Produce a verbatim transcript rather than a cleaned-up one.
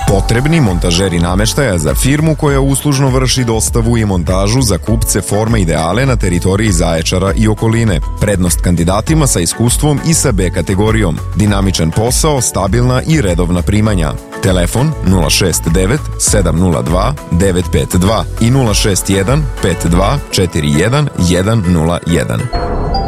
Potrebni montažeri nameštaja za firmu koja uslužno vrši dostavu i montažu za kupce forme Ideale na teritoriji Zaječara i okoline. Prednost kandidatima sa iskustvom i sa B kategorijom. Dinamičan posao, stabilna i redovna primanja. Telefon nula šest devet sedam nula dva devet pet dva i nula šest jedan pet dva četiri jedan jedan nula jedan.